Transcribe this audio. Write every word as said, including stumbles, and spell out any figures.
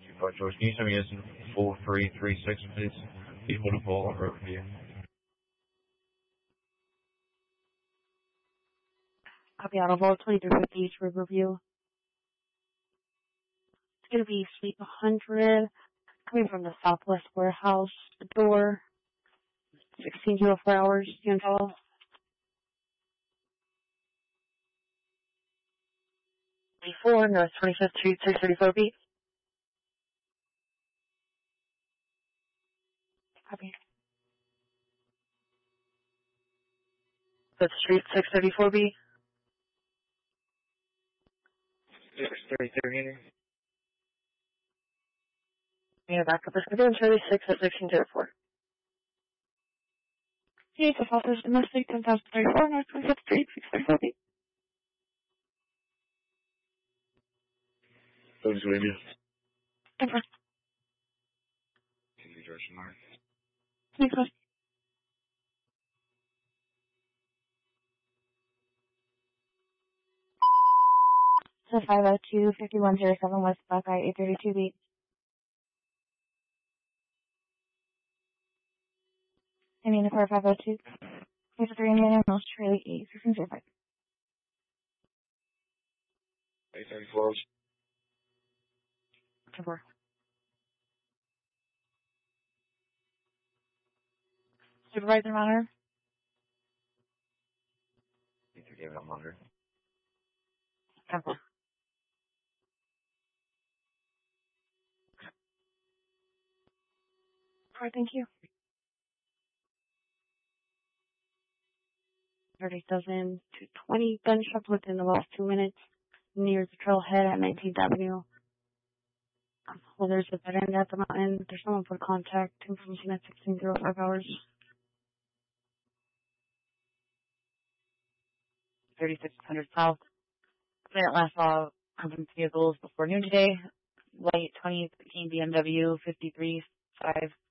two five George. Can you tell me it's four three three six, please? Equal to four on Riverview. Copy out of all twenty-three fifty East Riverview. It's going to be Suite one hundred, coming from the Southwest Warehouse door, sixteen oh four hours, Utah. Before North twenty-fifth Street, six thirty-four B. Copy. Fifth Street, six thirty-four B. six thirty-three meter. Yeah, back up. It's going to be on Charlie six at sixteen oh four. Hey, so Office Domestic, ten thousand thirty-four, North twenty-fifth Street, six thirty-four B. Pennsylvania. Confirm. Can you direction mark? Thanks, guys. So five oh two, fifty-one oh seven West Buckeye, eight thirty-two B. I mean, the car five oh two. Here's a three minute, most Charlie eight, fifteen oh five. eight thirty-four. Confirm. Supervisor monitor. You can give it a monitor. Confirm. Alright, thank you. thirty thousand two twenty gunshot within the last two minutes near the trailhead at nineteenth Avenue. Um, well, there's a dead end at the mountain. There's someone for contact information at sixteen oh five hours. thirty-six hundred South. Clear last saw company vehicles before noon today. Light twenty fifteen B M W fifty-three five